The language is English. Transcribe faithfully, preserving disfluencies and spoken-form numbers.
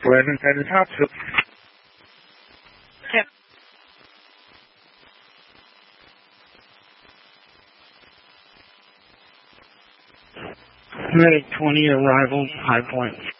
eleven at the top. So Yep. Medic twenty, arrival, High Point.